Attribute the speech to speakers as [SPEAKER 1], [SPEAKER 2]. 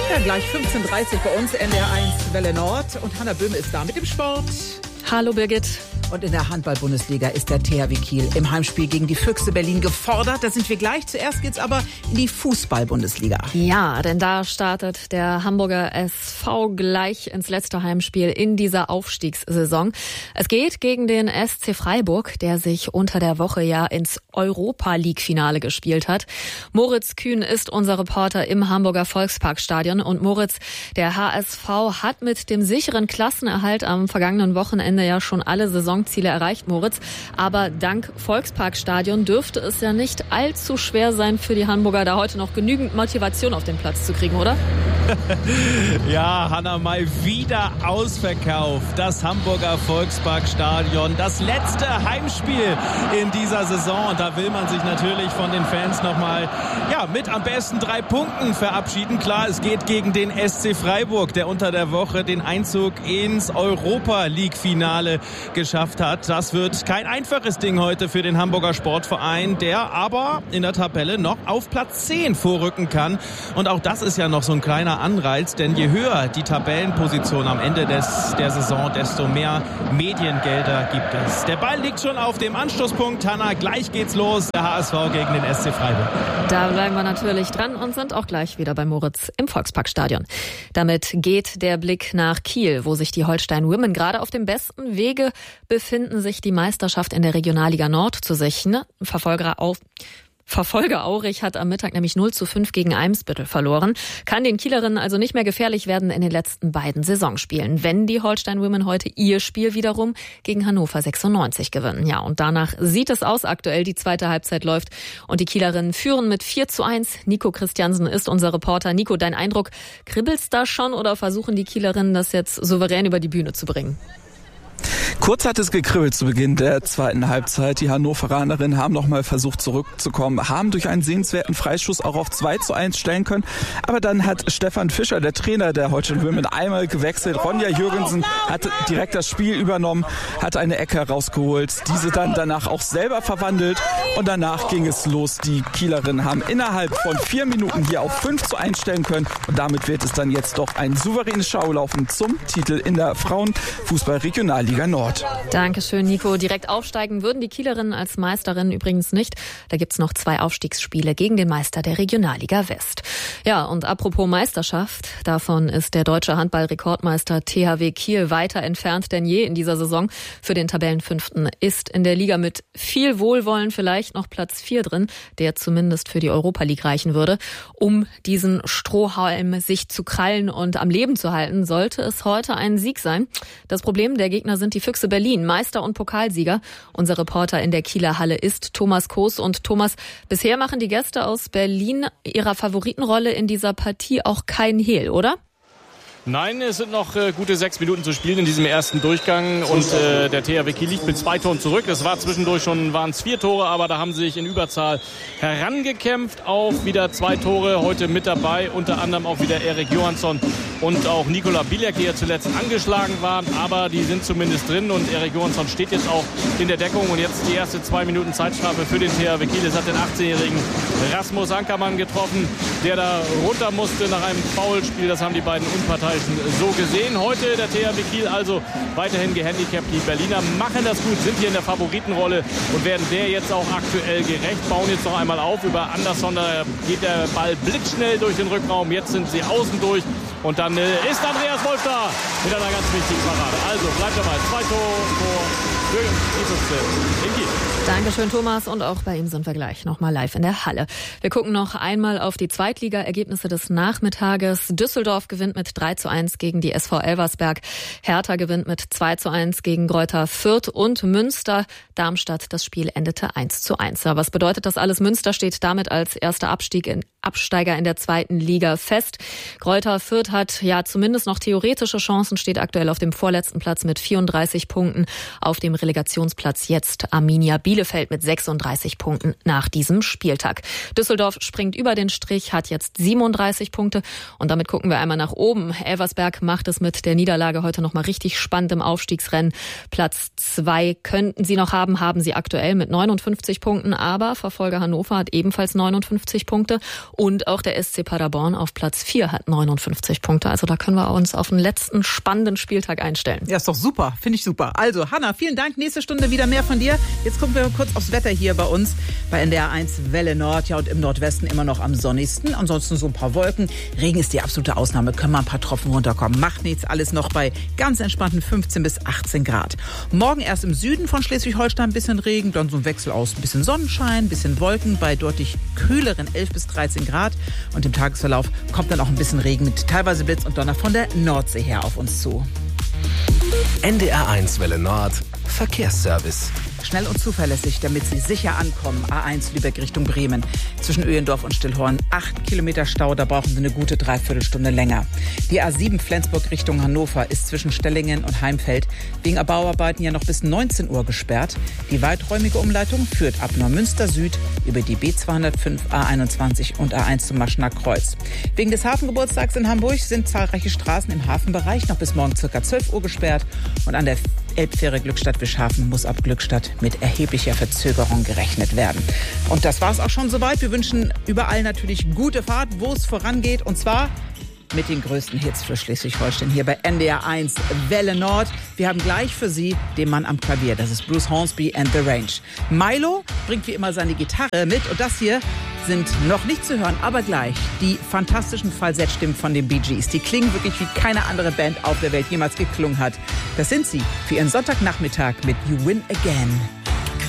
[SPEAKER 1] Ja, gleich 15:30 bei uns, NDR1 Welle Nord. Und Hanna Böhme ist da mit dem Sport.
[SPEAKER 2] Hallo Birgit.
[SPEAKER 1] Und in der Handball-Bundesliga ist der THW Kiel im Heimspiel gegen die Füchse Berlin gefordert. Da sind wir gleich. Zuerst geht's aber in die Fußball-Bundesliga.
[SPEAKER 2] Ja, denn da startet der Hamburger SV gleich ins letzte Heimspiel in dieser Aufstiegssaison. Es geht gegen den SC Freiburg, der sich unter der Woche ja ins Europa-League-Finale gespielt hat. Moritz Kühn ist unser Reporter im Hamburger Volksparkstadion. Und Moritz, der HSV hat mit dem sicheren Klassenerhalt am vergangenen Wochenende ja schon alle Saisonziele erreicht, Moritz. Aber dank Volksparkstadion dürfte es ja nicht allzu schwer sein für die Hamburger, da heute noch genügend Motivation auf den Platz zu kriegen, oder?
[SPEAKER 3] Ja, Hanna, mal wieder ausverkauft. Das Hamburger Volksparkstadion. Das letzte Heimspiel in dieser Saison. Und da will man sich natürlich von den Fans nochmal mit am besten 3 Punkten verabschieden. Klar, es geht gegen den SC Freiburg, der unter der Woche den Einzug ins Europa-League-Finale geschafft hat. Das wird kein einfaches Ding heute für den Hamburger Sportverein, der aber in der Tabelle noch auf Platz 10 vorrücken kann. Und auch das ist ja noch so ein kleiner Anreiz, denn je höher die Tabellenposition am Ende der Saison, desto mehr Mediengelder gibt es. Der Ball liegt schon auf dem Anstoßpunkt. Hanna, gleich geht's los. Der HSV gegen den SC Freiburg.
[SPEAKER 2] Da bleiben wir natürlich dran und sind auch gleich wieder bei Moritz im Volksparkstadion. Damit geht der Blick nach Kiel, wo sich die Holstein Women gerade auf dem besten Wege befinden, sich die Meisterschaft in der Regionalliga Nord zu sichern. Verfolger Aurich hat am Mittag nämlich 0:5 gegen Eimsbüttel verloren. Kann den Kielerinnen also nicht mehr gefährlich werden in den letzten beiden Saisonspielen, wenn die Holstein Women heute ihr Spiel wiederum gegen Hannover 96 gewinnen. Ja, und danach sieht es aus aktuell. Die zweite Halbzeit läuft und die Kielerinnen führen mit 4:1. Nico Christiansen ist unser Reporter. Nico, dein Eindruck, kribbelt's da schon oder versuchen die Kielerinnen das jetzt souverän über die Bühne zu bringen?
[SPEAKER 4] Kurz hat es gekribbelt zu Beginn der zweiten Halbzeit. Die Hannoveranerinnen haben nochmal versucht zurückzukommen, haben durch einen sehenswerten Freischuss auch auf 2:1 stellen können. Aber dann hat Stefan Fischer, der Trainer der Holstein Women, einmal gewechselt. Ronja Jürgensen hat direkt das Spiel übernommen, hat eine Ecke rausgeholt, diese dann danach auch selber verwandelt und danach ging es los. Die Kielerinnen haben innerhalb von 4 Minuten hier auf 5:1 stellen können und damit wird es dann jetzt doch ein souveränes Schaulaufen zum Titel in der Frauenfußball-Regionalliga Nord.
[SPEAKER 2] Dankeschön, Nico. Direkt aufsteigen würden die Kielerinnen als Meisterinnen übrigens nicht. Da gibt's noch 2 Aufstiegsspiele gegen den Meister der Regionalliga West. Ja, und apropos Meisterschaft, davon ist der deutsche Handball-Rekordmeister THW Kiel weiter entfernt denn je in dieser Saison. Für den Tabellenfünften ist in der Liga mit viel Wohlwollen vielleicht noch Platz 4 drin, der zumindest für die Europa League reichen würde. Um diesen Strohhalm sich zu krallen und am Leben zu halten, sollte es heute ein Sieg sein. Das Problem, der Gegner sind die Füchse Berlin, Meister und Pokalsieger. Unser Reporter in der Kieler Halle ist Thomas Koos. Und Thomas, bisher machen die Gäste aus Berlin ihrer Favoritenrolle in dieser Partie auch keinen Hehl, oder?
[SPEAKER 5] Nein, es sind noch gute 6 Minuten zu spielen in diesem ersten Durchgang und der THW Kiel liegt mit 2 Toren zurück. Es war zwischendurch waren es 4 Tore, aber da haben sie sich in Überzahl herangekämpft auf wieder 2 Tore. Heute mit dabei, unter anderem auch wieder Erik Johansson und auch Nikola Biljak, die ja zuletzt angeschlagen waren, aber die sind zumindest drin und Erik Johansson steht jetzt auch in der Deckung und jetzt die erste 2 Minuten Zeitstrafe für den THW Kiel. Es hat den 18-jährigen Rasmus Ankermann getroffen, der da runter musste nach einem Foulspiel. Das haben die beiden Unparteiischen so gesehen. Heute der THW Kiel also weiterhin gehandicapt. Die Berliner machen das gut, sind hier in der Favoritenrolle und werden der jetzt auch aktuell gerecht. Bauen jetzt noch einmal auf über Andersson. Da geht der Ball blitzschnell durch den Rückraum. Jetzt sind sie außen durch. Und dann ist Andreas Wolf da mit einer ganz wichtigen Parade. Also bleibt dabei. 2 Tore für die Füchse in Kiel.
[SPEAKER 2] Dankeschön, Thomas. Und auch bei ihm sind wir gleich nochmal live in der Halle. Wir gucken noch einmal auf die Zweitliga-Ergebnisse des Nachmittages. Düsseldorf gewinnt mit 3:1 gegen die SV Elversberg. Hertha gewinnt mit 2:1 gegen Greuther Fürth und Münster. Darmstadt, das Spiel endete 1:1. Ja, was bedeutet das alles? Münster steht damit als erster Absteiger in der zweiten Liga fest. Greuther Fürth hat ja zumindest noch theoretische Chancen, steht aktuell auf dem vorletzten Platz mit 34 Punkten. Auf dem Relegationsplatz jetzt Arminia Bielefeld mit 36 Punkten nach diesem Spieltag. Düsseldorf springt über den Strich, hat jetzt 37 Punkte und damit gucken wir einmal nach oben. Elversberg macht es mit der Niederlage heute nochmal richtig spannend im Aufstiegsrennen. Platz 2 könnten sie noch haben sie aktuell mit 59 Punkten, aber Verfolger Hannover hat ebenfalls 59 Punkte Und auch der SC Paderborn auf Platz 4 hat 59 Punkte. Also da können wir uns auf den letzten spannenden Spieltag einstellen.
[SPEAKER 1] Ja, ist doch super. Finde ich super. Also, Hanna, vielen Dank. Nächste Stunde wieder mehr von dir. Jetzt gucken wir kurz aufs Wetter hier bei uns bei NDR 1 Welle Nord. Ja, und im Nordwesten immer noch am sonnigsten. Ansonsten so ein paar Wolken. Regen ist die absolute Ausnahme. Können mal ein paar Tropfen runterkommen. Macht nichts. Alles noch bei ganz entspannten 15 bis 18 Grad. Morgen erst im Süden von Schleswig-Holstein ein bisschen Regen. Dann so ein Wechsel aus ein bisschen Sonnenschein, ein bisschen Wolken bei deutlich kühleren 11 bis 13 Grad. Und im Tagesverlauf kommt dann auch ein bisschen Regen mit teilweise Blitz und Donner von der Nordsee her auf uns zu.
[SPEAKER 6] NDR 1 Welle Nord Verkehrsservice.
[SPEAKER 1] Schnell und zuverlässig, damit Sie sicher ankommen. A1 Lübeck Richtung Bremen. Zwischen Öhlendorf und Stillhorn 8 Kilometer Stau, da brauchen Sie eine gute Dreiviertelstunde länger. Die A7 Flensburg Richtung Hannover ist zwischen Stellingen und Heimfeld wegen Bauarbeiten ja noch bis 19 Uhr gesperrt. Die weiträumige Umleitung führt ab Neumünster Süd über die B205, A21 und A1 zum Maschener Kreuz. Wegen des Hafengeburtstags in Hamburg sind zahlreiche Straßen im Hafenbereich noch bis morgen ca. 12 Uhr gesperrt. Und an der Elbfähre Glückstadt-Wischhafen muss ab Glückstadt mit erheblicher Verzögerung gerechnet werden. Und das war's auch schon soweit. Wir wünschen überall natürlich gute Fahrt, wo es vorangeht. Und zwar mit den größten Hits für Schleswig-Holstein hier bei NDR 1 Welle Nord. Wir haben gleich für Sie den Mann am Klavier. Das ist Bruce Hornsby and the Range. Milo bringt wie immer seine Gitarre mit. Und das hier sind noch nicht zu hören, aber gleich die fantastischen Falsettstimmen von den Bee Gees. Die klingen wirklich wie keine andere Band auf der Welt jemals geklungen hat. Das sind sie für Ihren Sonntagnachmittag mit You Win Again.